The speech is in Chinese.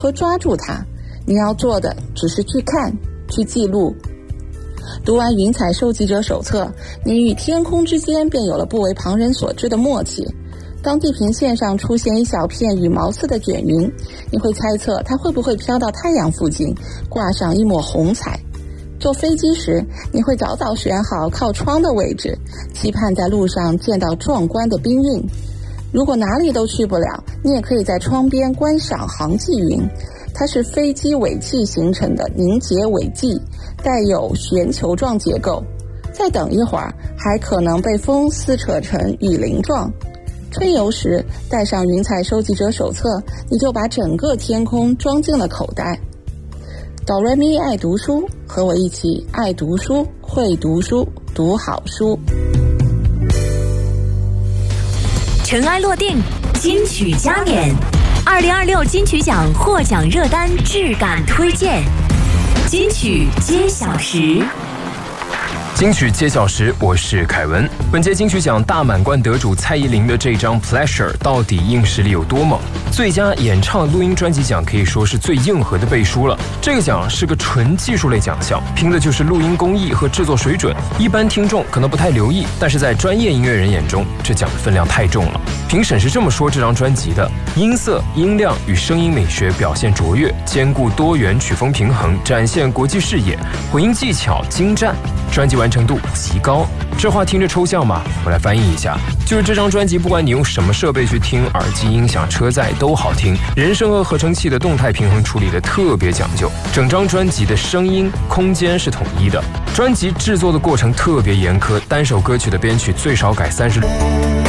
和抓住它，你要做的只是去看，去记录。读完云彩收集者手册，你与天空之间便有了不为旁人所知的默契。当地平线上出现一小片羽毛似的卷云，你会猜测它会不会飘到太阳附近，挂上一抹红彩。坐飞机时，你会早早选好靠窗的位置，期盼在路上见到壮观的冰韵。如果哪里都去不了，你也可以在窗边观赏航迹云，它是飞机尾气形成的凝结尾迹，带有旋球状结构。再等一会儿，还可能被风撕扯成雨林状。春游时带上云彩收集者手册，你就把整个天空装进了口袋。哆瑞咪爱读书，和我一起爱读书，会读书，读好书。 尘埃落定，金曲加冕，2026金曲奖获奖热单质感推荐，金曲揭晓时。 金曲揭晓时，我是凯文。本届金曲奖大满贯得主蔡依林的这张 Pleasure 到底硬实力有多猛？最佳演唱录音专辑奖可以说是最硬核的背书了。这个奖是个纯技术类奖项，拼的就是录音工艺和制作水准。一般听众可能不太留意，但是在专业音乐人眼中，这奖的分量太重了。评审是这么说这张专辑的：音色、音量与声音美学表现卓越，兼顾多元曲风平衡，展现国际视野，混音技巧精湛，专辑完成度极高。这话听着抽象吗？我来翻译一下，就是这张专辑不管你用什么设备去听，耳机、音响、车载都好听，人声和合成器的动态平衡处理的特别讲究，整张专辑的声音空间是统一的。专辑制作的过程特别严苛，单首歌曲的编曲最少改30